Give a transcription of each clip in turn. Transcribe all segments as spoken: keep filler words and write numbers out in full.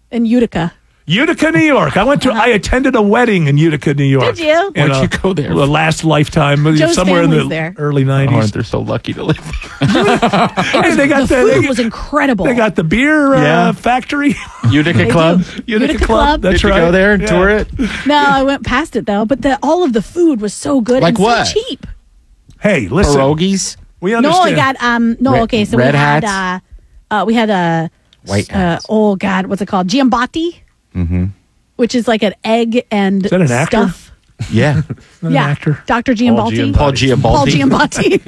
In Utica. Utica, New York. I went to. I attended a wedding in Utica, New York. Did you? In, Where'd uh, you go there? The last lifetime, Joe's somewhere in the family's there. early Oh, nineties. aren't they so lucky to live there? Hey, they got the the, food they, was incredible. they got the beer uh, Yeah. factory. Utica They Club. do. Utica, Utica Club. Club. That's Did you right. go there and Yeah. tour it? No, I went past it though. But the all of the food was so good Like and what? so cheap. Hey, listen. Pierogies. We No, understand. I got um. No, Red- okay. So red we had hats? uh, uh, we had a White uh, hats. oh God, what's it called? Giambotti. Mm-hmm. Which is like an egg and Is that an actor? stuff. Yeah. An Yeah, actor. Doctor Giambaldi. Paul Giambaldi. Paul Giambaldi.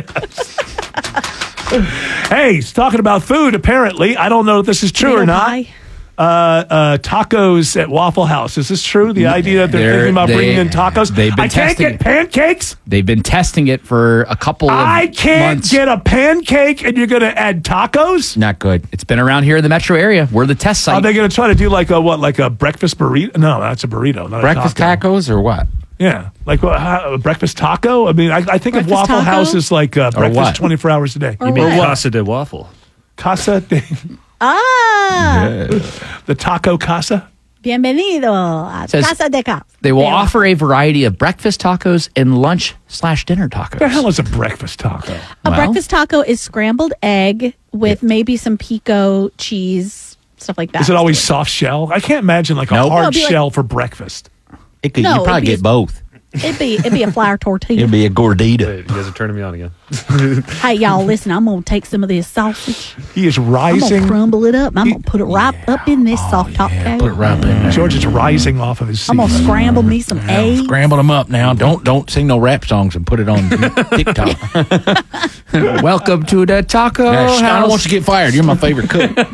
Hey, he's talking about food. Apparently, I don't know if this is true or Tomato not. pie. Uh, uh, tacos at Waffle House. Is this true? The idea that they're, They're- thinking about they- bringing in tacos. they've been I can't testing get it. pancakes. They've been testing it for a couple of I can't months. get a pancake, and you're going to add tacos. Not good. It's been around here in the metro area. We're the test site. Are they going to try to do like a what? Like a breakfast burrito? No, that's a burrito. Not Breakfast a taco. tacos or what? Yeah, like what, how, a breakfast taco. I mean, I, I think of Breakfast Waffle taco? House as like uh, breakfast what? twenty-four hours a day. Or You what? mean Casa de Waffle. Casa? De, Ah, the taco casa. bienvenido a Says- Casa de Casa. They will De- offer a variety of breakfast tacos and lunch slash dinner tacos. The hell is a breakfast taco? A Well- breakfast taco is scrambled egg with maybe some pico cheese, stuff like that. Is it always soft shell? I can't imagine like a Nope. hard No, it'd be like- shell for breakfast. It could, No, you it'd probably be get a- both. It'd be it'd be a flour tortilla. It'd be a gordita. Wait, you guys are turning me on again. Hey y'all, listen, I'm gonna take some of this sausage. He is I'm gonna rising. crumble it up. I'm gonna put it right up in this soft top cake. Put it right in there. George is rising off of his seat. I'm gonna scramble me some eggs. Scramble them up now. Don't don't sing no rap songs and put it on TikTok. Welcome to the taco Yeah, sh- I don't house. want you to get fired. You're my favorite cook.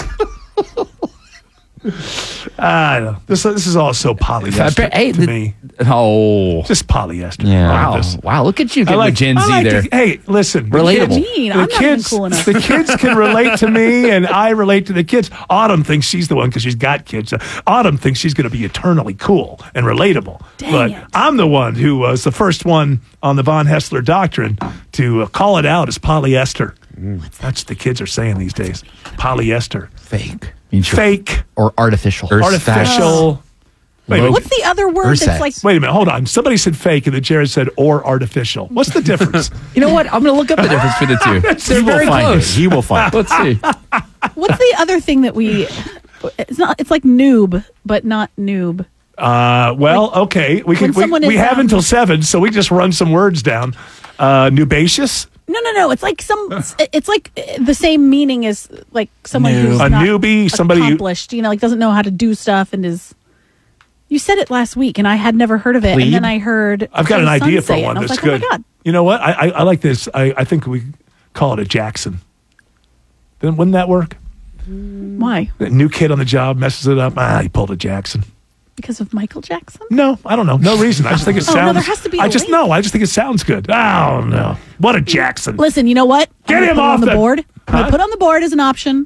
I don't know. This, this is all so polyester Hey, to the- me. Oh, Just polyester. Yeah. All of wow, this. wow! Look at you I getting like with Gen I Z like there. to- hey, listen. the Relatable. kids- Mean, The I'm not even kids, cool enough. the kids can relate to me, and I relate to the kids. Autumn thinks she's the one because she's got kids. Autumn thinks she's going to be eternally cool and relatable. Dang but it. I'm the one who was the first one on the von Hessler doctrine to uh, call it out as polyester. That's what the kids are saying these days. Polyester. Fake. Means you're- Fake. or artificial. Or- Artificial. Wait a minute. What's the other word Ursats. that's like? Wait a minute. Hold on. Somebody said fake, and then Jared said or artificial. What's the difference? You know what? I'm going to look up the difference between the two. They're He will very find close. it. He will find it. Let's see. What's the other thing that we? It's not. It's like noob, but not noob. Uh, well, okay. We can. when We, someone we is, have um, until seven, so we just run some words down. Uh, nubaceous, No, no, no. It's like some. It's like the same meaning as like someone who's a not newbie, somebody. Who, accomplished. You know, like doesn't know how to do stuff and is. You said it last week, and I had never heard of it. Plebe? And then I heard. I've got an my son idea for say it, one and I was that's like, good. Oh my god! You know what? I, I, I like this. I, I think we call it a Jackson. Then wouldn't that work? Why? The new kid on the job messes it up. Ah, he pulled a Jackson. Because of Michael Jackson? No, I don't know. No reason. I just think it Oh, no, sounds. there has to be I a just link. know. I just think it sounds good. Oh no! What a Jackson! Listen, you know what? Get I'm gonna him put it off on the the- board. I'm Huh? gonna put it on the board as an option.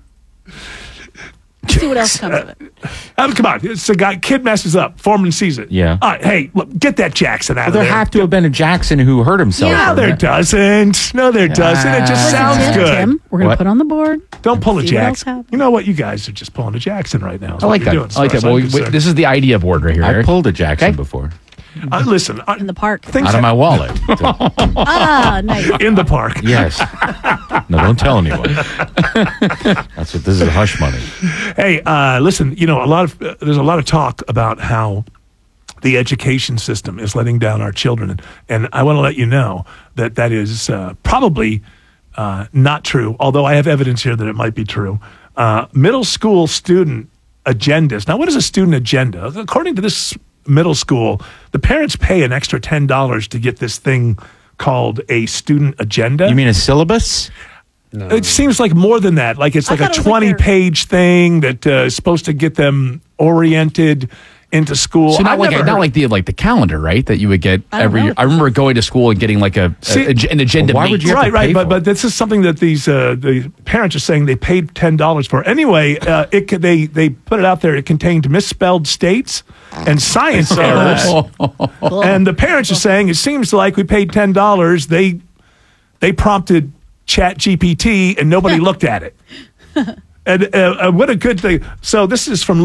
See what else comes of it. Um, come on, it's a guy. Kid messes up. Foreman sees it. Yeah. All right, hey, look, get that Jackson out Well, of there there. have to have been a Jackson who hurt himself. Yeah, No, there doesn't. No, there doesn't. It just Listen, sounds Tim, good. Tim, we're gonna What? put on the board. Don't pull a See what else Jackson. happens. You know what? You guys are just pulling a Jackson right now. is I what like you're that. doing, as I like far that. as Well, I'm we, concerned. this is the idea board right here, I Eric. pulled a Jackson Okay. before. Uh, listen, uh, In the park. things Out of my wallet. Ah, nice. in the park. Yes. No, don't tell anyone. That's what this is. Hush money. Hey, uh, listen. You know, a lot of uh, there's a lot of talk about how the education system is letting down our children, and I want to let you know that that is uh, probably uh, not true. Although I have evidence here that it might be true. Uh, middle school student agendas. Now, what is a student agenda? According to this middle school, the parents pay an extra ten dollars to get this thing called a student agenda. You mean a syllabus? No. It seems like more than that. Like it's I like a thought it was like their- twenty-page thing that uh, is supposed to get them oriented into school. So not I've like never a, not heard- like the like the calendar, right? That you would get I don't every know. year. I remember going to school and getting like a, a- See- a- an agenda. Why would mate. you have right, to right. pay But for but this is something that these uh, the parents are saying they paid ten dollars for. Anyway, uh, it could- they they put it out there. It contained misspelled states and science errors, and the parents are saying it seems like we paid ten dollars. They they prompted Chat G P T and nobody looked at it. And uh, uh, what a good thing. So this is from